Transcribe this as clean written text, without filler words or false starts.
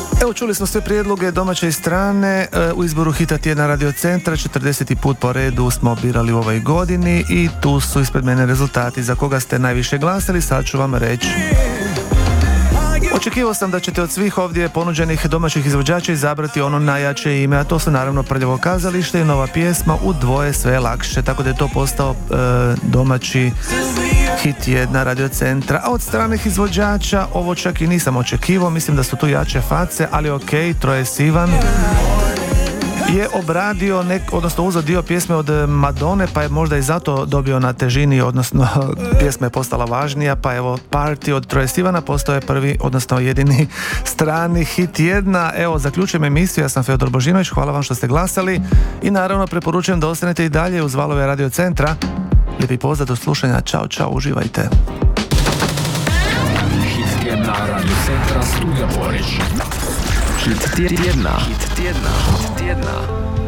Evo, čuli smo sve prijedloge domaće i strane u izboru hita tjedna Radio Centra. 40. put po redu smo birali u ovoj godini i tu su ispred mene rezultati. Za koga ste najviše glasali, sad ću vam reći. Očekivao sam da ćete od svih ovdje ponuđenih domaćih izvođača izabrati ono najjače ime, a to su naravno Prljavo kazalište i nova pjesma U dvoje sve lakše, tako da je to postao domaći hit jedna Radio Centra. A od stranih izvođača ovo čak i nisam očekivao, mislim da su tu jače face, ali ok, Troje Sivan je obradio odnosno uzeo dio pjesme od Madone, pa je možda i zato dobio na težini, odnosno pjesma je postala važnija, pa evo Party od Troje Sivana postao je prvi, odnosno jedini strani hit jedna. Evo, zaključujem emisiju, ja sam Feodor Božinović, hvala vam što ste glasali i naravno preporučujem da ostanete i dalje uz valove Radio Centra. Lijepi pozdrav, do slušanja, čao, čao, uživajte. Hit tjedna Radio Centra, Studio Poreć. Hit tjedna.